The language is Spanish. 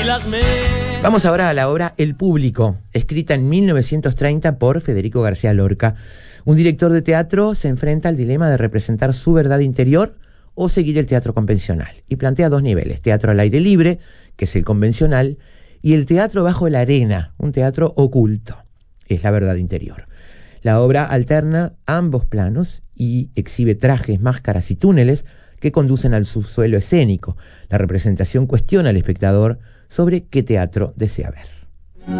Vamos ahora a la obra El Público, escrita en 1930 por Federico García Lorca. Un director de teatro se enfrenta al dilema de representar su verdad interior o seguir el teatro convencional, y plantea dos niveles: teatro al aire libre, que es el convencional, y el teatro bajo la arena, un teatro oculto, es la verdad interior. La obra alterna ambos planos y exhibe trajes, máscaras y túneles que conducen al subsuelo escénico. La representación cuestiona al espectador sobre qué teatro desea ver.